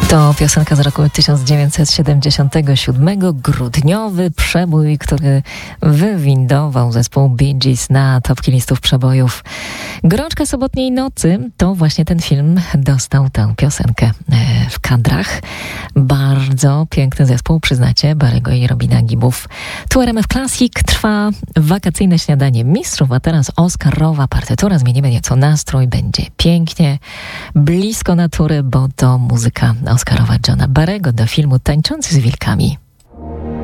To piosenka z roku 1977, grudniowy przebój, który wywindował zespół Bee Gees na topki listów przebojów. Gorączka sobotniej nocy, to właśnie ten film dostał tę piosenkę w kadrach. Bardzo piękny zespół, przyznacie, Barry'ego i Robina Gibbów. Tu RMF Classic, trwa wakacyjne śniadanie mistrzów, a teraz Oscarowa partytura. Zmienimy nieco nastrój, będzie pięknie, blisko natury, bo to muzyka Oscarowa Johna Barry'ego do filmu Tańczący z wilkami.